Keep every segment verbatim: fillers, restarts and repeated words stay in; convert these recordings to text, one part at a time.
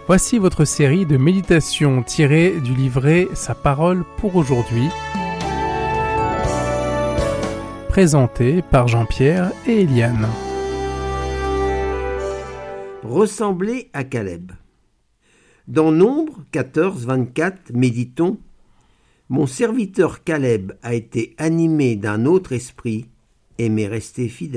Voici votre série de méditations tirées du livret Sa parole pour aujourd'hui, présentée par Jean-Pierre et Eliane. Ressembler à Caleb. Dans Nombre quatorze, vingt-quatre, méditons « Mon serviteur Caleb a été animé d'un autre esprit et m'est resté fidèle. »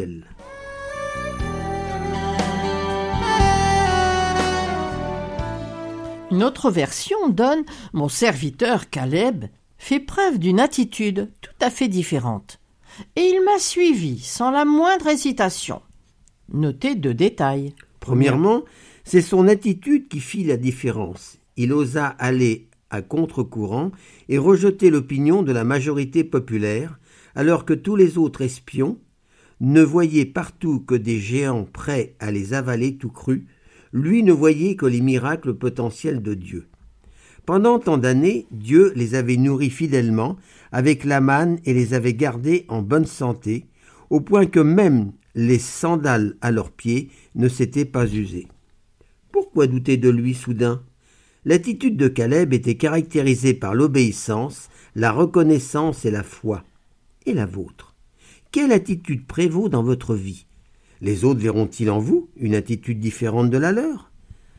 Une autre version donne « Mon serviteur Caleb fait preuve d'une attitude tout à fait différente. Et il m'a suivi sans la moindre hésitation. » Notez deux détails. Premièrement, c'est son attitude qui fit la différence. Il osa aller à contre-courant et rejeter l'opinion de la majorité populaire, alors que tous les autres espions ne voyaient partout que des géants prêts à les avaler tout crus. Lui ne voyait que les miracles potentiels de Dieu. Pendant tant d'années, Dieu les avait nourris fidèlement avec la manne et les avait gardés en bonne santé, au point que même les sandales à leurs pieds ne s'étaient pas usées. Pourquoi douter de lui soudain ? L'attitude de Caleb était caractérisée par l'obéissance, la reconnaissance et la foi. Et la vôtre ? Quelle attitude prévaut dans votre vie ? Les autres verront-ils en vous une attitude différente de la leur ?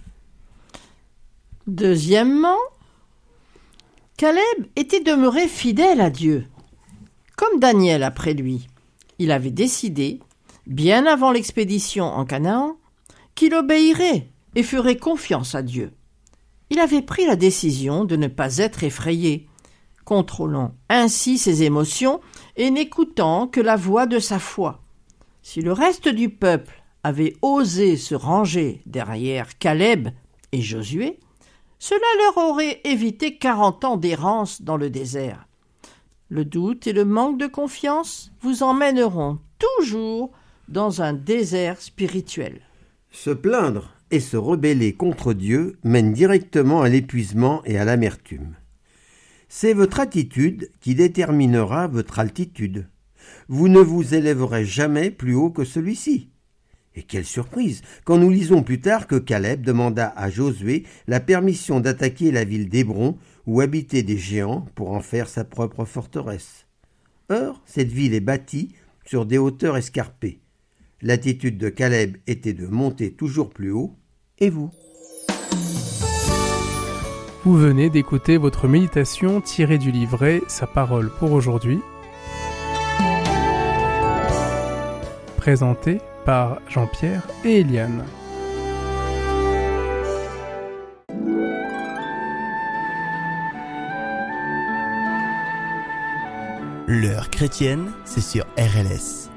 Deuxièmement, Caleb était demeuré fidèle à Dieu. Comme Daniel après lui, il avait décidé, bien avant l'expédition en Canaan, qu'il obéirait et ferait confiance à Dieu. Il avait pris la décision de ne pas être effrayé, contrôlant ainsi ses émotions et n'écoutant que la voix de sa foi. Si le reste du peuple avait osé se ranger derrière Caleb et Josué, cela leur aurait évité quarante ans d'errance dans le désert. Le doute et le manque de confiance vous emmèneront toujours dans un désert spirituel. Se plaindre et se rebeller contre Dieu mène directement à l'épuisement et à l'amertume. C'est votre attitude qui déterminera votre altitude. Vous ne vous élèverez jamais plus haut que celui-ci. Et quelle surprise quand nous lisons plus tard que Caleb demanda à Josué la permission d'attaquer la ville d'Hébron où habitaient des géants pour en faire sa propre forteresse. Or, cette ville est bâtie sur des hauteurs escarpées. L'attitude de Caleb était de monter toujours plus haut. Et vous ? Vous venez d'écouter votre méditation tirée du livret Sa parole pour aujourd'hui, présenté par Jean-Pierre et Eliane. L'heure chrétienne, c'est sur R L S.